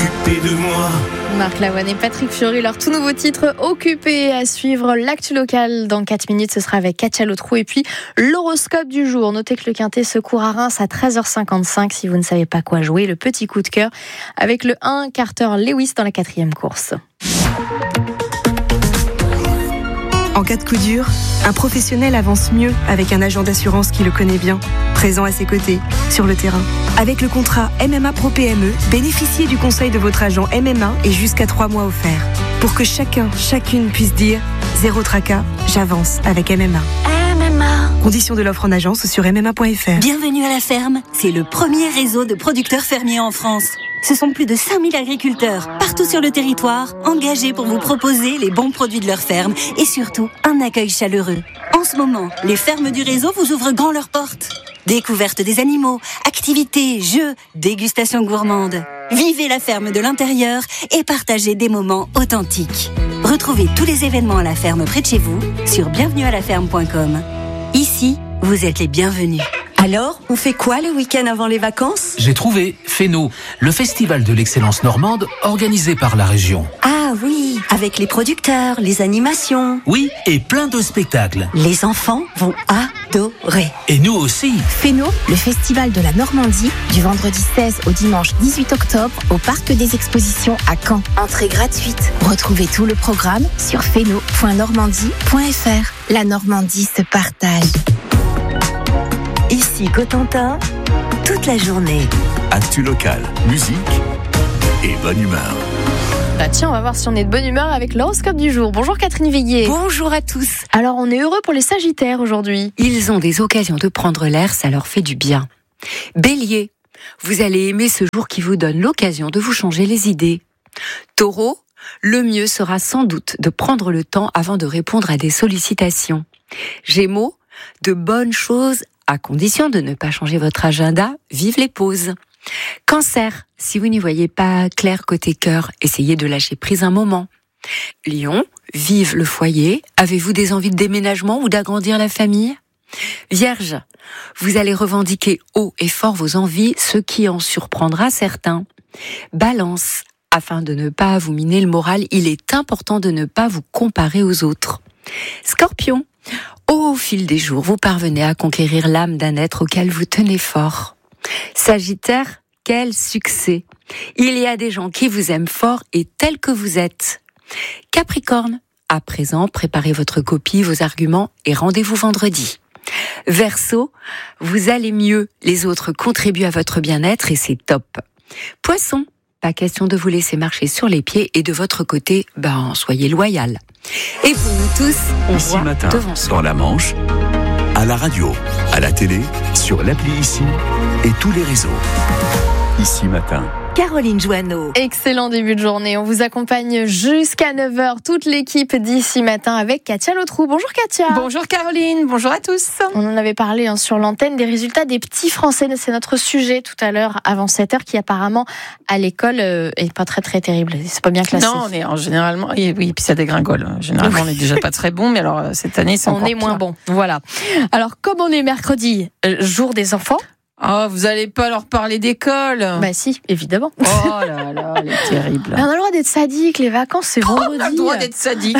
occupé de moi. Marc Lavoine et Patrick Fiori, leur tout nouveau titre Occupé, à suivre l'actu local dans 4 minutes, ce sera avec Katia Lotrou et puis l'horoscope du jour. Notez que le Quintet se court à Reims à 13h55 si vous ne savez pas quoi jouer, le petit coup de cœur avec le 1 Carter Lewis dans la 4e course. En cas de coup dur, un professionnel avance mieux avec un agent d'assurance qui le connaît bien, présent à ses côtés, sur le terrain. Avec le contrat MMA Pro PME, bénéficiez du conseil de votre agent MMA et jusqu'à 3 mois offerts. Pour que chacune puisse dire « Zéro tracas, j'avance avec MMA ». MMA. Conditions de l'offre en agence sur MMA.fr. Bienvenue à la ferme, c'est le premier réseau de producteurs fermiers en France. Ce sont plus de 5000 agriculteurs, partout sur le territoire, engagés pour vous proposer les bons produits de leur ferme et surtout un accueil chaleureux. En ce moment, les fermes du réseau vous ouvrent grand leurs portes. Découverte des animaux, activités, jeux, dégustations gourmandes. Vivez la ferme de l'intérieur et partagez des moments authentiques. Retrouvez tous les événements à la ferme près de chez vous sur bienvenuealaferme.com. Ici, vous êtes les bienvenus. Alors, on fait quoi le week-end avant les vacances ? J'ai trouvé Féno, le festival de l'excellence normande organisé par la région. Ah oui, avec les producteurs, les animations. Oui, et plein de spectacles. Les enfants vont adorer. Et nous aussi. Féno, le festival de la Normandie, du vendredi 16 au dimanche 18 octobre au Parc des Expositions à Caen. Entrée gratuite. Retrouvez tout le programme sur féno.normandie.fr. La Normandie se partage. Ici Cotentin, toute la journée. Actu local, musique et bonne humeur. Bah tiens, on va voir si on est de bonne humeur avec l'horoscope du jour. Bonjour Catherine Viguier. Bonjour à tous. Alors on est heureux pour les Sagittaires aujourd'hui. Ils ont des occasions de prendre l'air, ça leur fait du bien. Bélier, vous allez aimer ce jour qui vous donne l'occasion de vous changer les idées. Taureau, le mieux sera sans doute de prendre le temps avant de répondre à des sollicitations. Gémeaux, de bonnes choses à condition de ne pas changer votre agenda, vive les pauses. Cancer, si vous n'y voyez pas clair côté cœur, essayez de lâcher prise un moment. Lion, vive le foyer, avez-vous des envies de déménagement ou d'agrandir la famille ? Vierge, vous allez revendiquer haut et fort vos envies, ce qui en surprendra certains. Balance, afin de ne pas vous miner le moral, il est important de ne pas vous comparer aux autres. Scorpion, au fil des jours, vous parvenez à conquérir l'âme d'un être auquel vous tenez fort. Sagittaire, quel succès! Il y a des gens qui vous aiment fort et tels que vous êtes. Capricorne, à présent, préparez votre copie, vos arguments et rendez-vous vendredi. Verseau, vous allez mieux, les autres contribuent à votre bien-être et c'est top. Poisson, pas question de vous laisser marcher sur les pieds et de votre côté, soyez loyal. Et pour nous tous, on Ici voit matin, devant soi. dans la Manche, à la radio, à la télé, sur l'appli Ici et tous les réseaux. Ici matin. Caroline Joanneau. Excellent début de journée. On vous accompagne jusqu'à 9h, toute l'équipe d'ici matin avec Katia Lotrou. Bonjour Katia. Bonjour Caroline, bonjour à tous. On en avait parlé sur l'antenne des résultats des petits Français. C'est notre sujet tout à l'heure avant 7h qui apparemment à l'école est pas très très terrible. C'est pas bien classé. Non, on est généralement, oui, puis ça dégringole. Généralement, on est déjà pas très bon, mais alors cette année, c'est encore on est moins bon. Voilà. Alors comme on est mercredi, jour des enfants. Oh, vous allez pas leur parler d'école? Bah si, évidemment. Oh là là, elle est terrible. Mais on a le droit d'être sadique, les vacances c'est vendredi. On a le droit d'être sadique.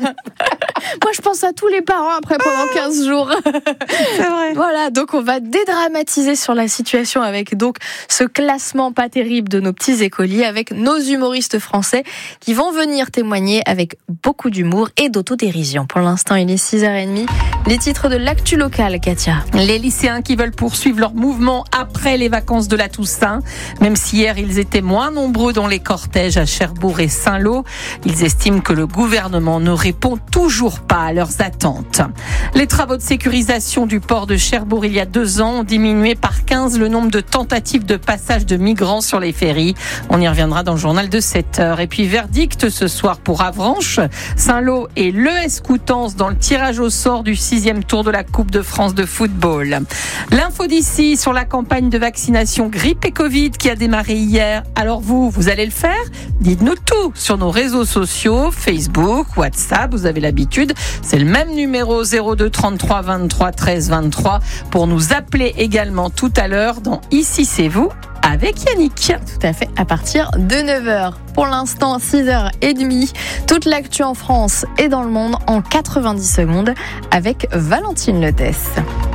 Moi je pense à tous les parents après pendant 15 jours. C'est vrai. Voilà, donc on va dédramatiser sur la situation avec donc ce classement pas terrible de nos petits écoliers avec nos humoristes français qui vont venir témoigner avec beaucoup d'humour et d'autodérision. Pour l'instant, il est 6h30. Les titres de l'actu locale, Katia. Les lycéens qui veulent poursuivre leur mouvement après les vacances de la Toussaint. Même si hier, ils étaient moins nombreux dans les cortèges à Cherbourg et Saint-Lô, ils estiment que le gouvernement ne répond toujours pas à leurs attentes. Les travaux de sécurisation du port de Cherbourg il y a 2 ans ont diminué par 15 le nombre de tentatives de passage de migrants sur les ferries. On y reviendra dans le journal de 7h. Et puis verdict ce soir pour Avranches, Saint-Lô et l'ES Coutances dans le tirage au sort du 6e tour de la Coupe de France de football. L'info d'ici sur la campagne de vaccination grippe et Covid qui a démarré hier. Alors vous allez le faire ? Dites-nous tout sur nos réseaux sociaux, Facebook, WhatsApp, vous avez l'habitude. C'est le même numéro 02 33 23 13 23 pour nous appeler également tout à l'heure dans Ici c'est vous avec Yannick. Tout à fait, à partir de 9h. Pour l'instant, 6h30. Toute l'actu en France et dans le monde en 90 secondes avec Valentine Letesse.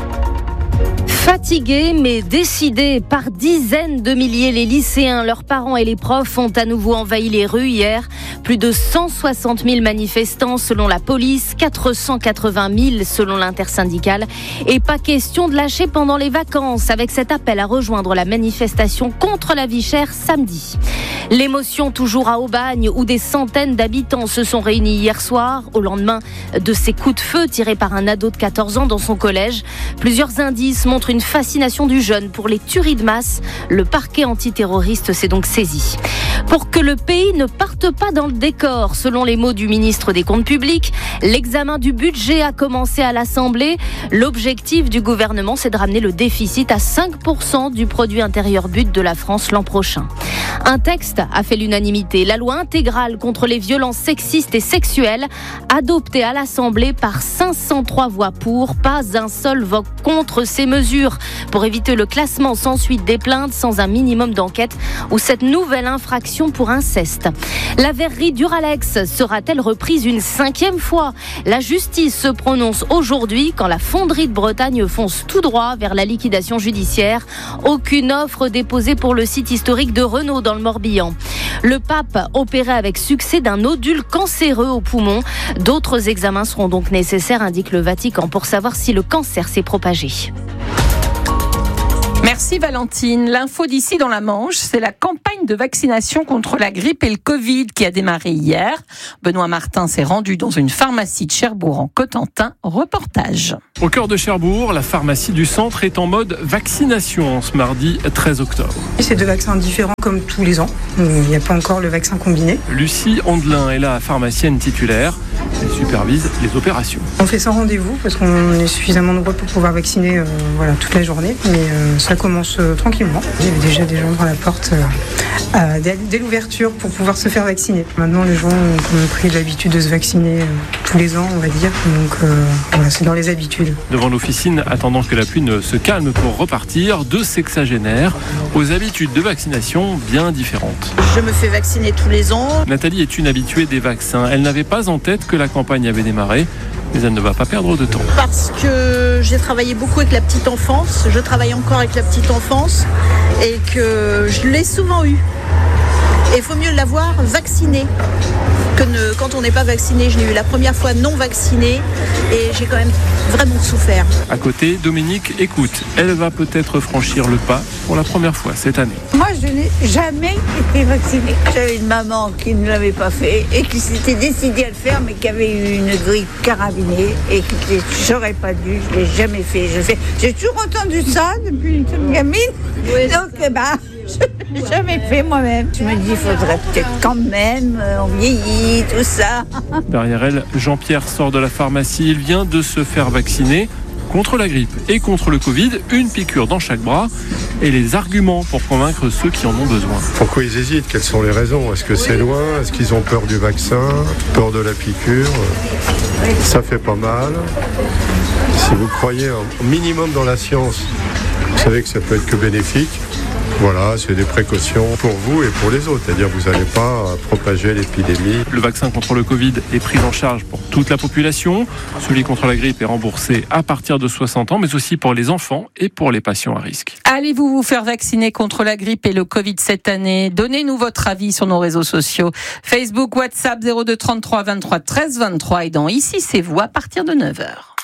Fatigués mais décidés, par dizaines de milliers, les lycéens, leurs parents et les profs ont à nouveau envahi les rues hier. Plus de 160 000 manifestants selon la police, 480 000 selon l'intersyndicale. Et pas question de lâcher pendant les vacances avec cet appel à rejoindre la manifestation contre la vie chère samedi. L'émotion toujours à Aubagne où des centaines d'habitants se sont réunis hier soir au lendemain de ces coups de feu tirés par un ado de 14 ans dans son collège. Plusieurs indices montrent une fascination du jeune pour les tueries de masse. Le parquet antiterroriste s'est donc saisi. Pour que le pays ne parte pas dans le décor, selon les mots du ministre des Comptes publics, l'examen du budget a commencé à l'Assemblée. L'objectif du gouvernement, c'est de ramener le déficit à 5% du produit intérieur brut de la France l'an prochain. Un texte a fait l'unanimité. La loi intégrale contre les violences sexistes et sexuelles, adoptée à l'Assemblée par 503 voix pour, pas un seul vote contre ces mesures, pour éviter le classement sans suite des plaintes sans un minimum d'enquête ou cette nouvelle infraction pour inceste. La verrerie Duralex sera-t-elle reprise une 5e fois ? La justice se prononce aujourd'hui quand la fonderie de Bretagne fonce tout droit vers la liquidation judiciaire. Aucune offre déposée pour le site historique de Renault dans le Morbihan. Le pape opéré avec succès d'un nodule cancéreux au poumon. D'autres examens seront donc nécessaires, indique le Vatican, pour savoir si le cancer s'est propagé. Merci Valentine. L'info d'ici dans la Manche, c'est la campagne de vaccination contre la grippe et le Covid qui a démarré hier. Benoît Martin s'est rendu dans une pharmacie de Cherbourg en Cotentin. Reportage. Au cœur de Cherbourg, la pharmacie du centre est en mode vaccination ce mardi 13 octobre. C'est 2 vaccins différents comme tous les ans. Il n'y a pas encore le vaccin combiné. Lucie Andelin est la pharmacienne titulaire. Elle supervise les opérations. On fait sans rendez-vous parce qu'on est suffisamment nombreux pour pouvoir vacciner toute la journée. Mais ça commence tranquillement. Il y avait déjà des gens devant la porte dès l'ouverture pour pouvoir se faire vacciner. Maintenant, les gens ont quand même pris l'habitude de se vacciner tous les ans, on va dire. Donc voilà, c'est dans les habitudes. Devant l'officine, attendant que la pluie ne se calme pour repartir, 2 sexagénaires aux habitudes de vaccination bien différentes. Je me fais vacciner tous les ans. Nathalie est une habituée des vaccins. Elle n'avait pas en tête que la campagne avait démarré, mais elle ne va pas perdre de temps. Parce que j'ai travaillé beaucoup avec la petite enfance, je travaille encore avec la petite enfance et que je l'ai souvent eu. Et il faut mieux l'avoir vacciné que quand on n'est pas vacciné. Je l'ai eu la première fois non vacciné et j'ai quand même vraiment souffert. À côté, Dominique écoute. Elle va peut-être franchir le pas pour la première fois cette année. Moi, je n'ai jamais été vaccinée. J'avais une maman qui ne l'avait pas fait et qui s'était décidée à le faire, mais qui avait eu une grippe carabinée et qui j'aurais pas dû. Je l'ai jamais fait. J'ai toujours entendu ça depuis une gamine. Oui, donc, je n'ai jamais fait moi-même. Je me dis, il faudrait peut-être quand même, on vieillit, tout ça. Derrière elle, Jean-Pierre sort de la pharmacie. Il vient de se faire vacciner contre la grippe et contre le Covid, une piqûre dans chaque bras et les arguments pour convaincre ceux qui en ont besoin. Pourquoi ils hésitent ? Quelles sont les raisons ? Est-ce que c'est loin ? Est-ce qu'ils ont peur du vaccin ? Peur de la piqûre ? Ça fait pas mal. Si vous croyez un minimum dans la science, vous savez que ça peut être que bénéfique. Voilà, c'est des précautions pour vous et pour les autres, c'est-à-dire que vous n'allez pas propager l'épidémie. Le vaccin contre le Covid est pris en charge pour toute la population. Celui contre la grippe est remboursé à partir de 60 ans, mais aussi pour les enfants et pour les patients à risque. Allez-vous vous faire vacciner contre la grippe et le Covid cette année ? Donnez-nous votre avis sur nos réseaux sociaux. Facebook, WhatsApp 02 33 23 13 23 et dans Ici c'est vous à partir de 9h.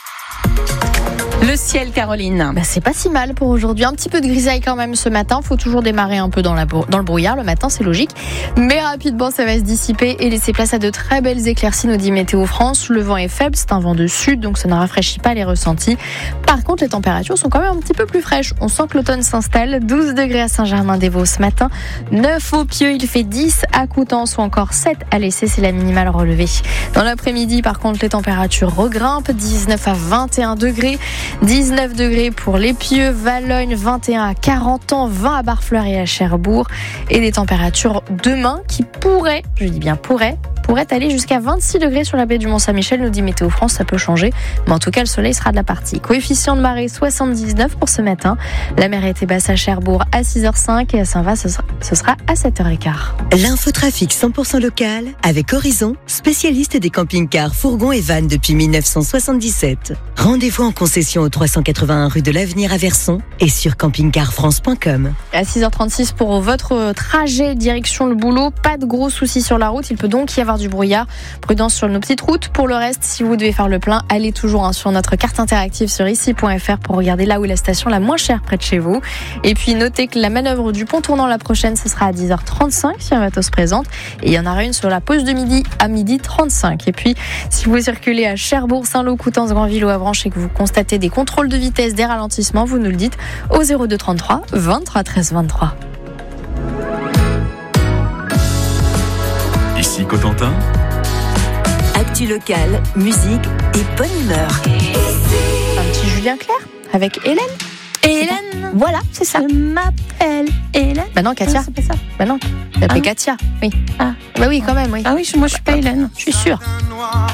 Le ciel, Caroline. C'est pas si mal pour aujourd'hui. Un petit peu de grisaille quand même ce matin. Faut toujours démarrer un peu dans le brouillard le matin, c'est logique. Mais rapidement, ça va se dissiper et laisser place à de très belles éclaircies, nous dit Météo France. Le vent est faible, c'est un vent de sud, donc ça ne rafraîchit pas les ressentis. Par contre, les températures sont quand même un petit peu plus fraîches. On sent que l'automne s'installe. 12 degrés à Saint-Germain-des-Vaux ce matin. 9 au Pieux, il fait 10 à Coutances ou encore 7 à l'Essai, c'est la minimale relevée. Dans l'après-midi, par contre, les températures regrimpent. 19 à 21 degrés. 19 degrés pour les Pieux, Valognes, 21 à 40 ans, 20 à Barfleur et à Cherbourg. Et des températures demain qui pourraient, je dis bien pourraient pourrait aller jusqu'à 26 degrés sur la baie du Mont-Saint-Michel, nous dit Météo France. Ça peut changer, mais en tout cas, le soleil sera de la partie. Coefficient de marée 79 pour ce matin. La mer était basse à Cherbourg à 6h05 et à Saint-Va, ce sera à 7h15. L'infotrafic 100% local avec Horizon, spécialiste des camping-cars, fourgons et vannes depuis 1977. Rendez-vous en concession au 381 rue de l'Avenir à Verson et sur campingcarfrance.com. À 6h36 pour votre trajet direction le boulot, pas de gros soucis sur la route, il peut donc y avoir du brouillard. Prudence sur nos petites routes. Pour le reste, si vous devez faire le plein, allez toujours sur notre carte interactive sur ici.fr pour regarder là où est la station la moins chère près de chez vous. Et puis notez que la manœuvre du pont tournant la prochaine, ce sera à 10h35 si un bateau se présente. Et il y en aura une sur la pause de midi à 12h35. Et puis, si vous circulez à Cherbourg, Saint-Lô, Coutances, Granville ou Avranches et que vous constatez des contrôles de vitesse, des ralentissements, vous nous le dites au 02 33 23 13 23. Ici Cotentin. Actu local, musique et bonne humeur. Un petit Julien Clerc avec Hélène. Hélène. Voilà, c'est ça. Je m'appelle Hélène. Bah non, Katia. C'est pas ça. Bah non. Elle s'appelle Katia. Oui. Ah. Bah oui, quand même, oui. Ah oui, moi je suis pas Hélène. Je suis sûre.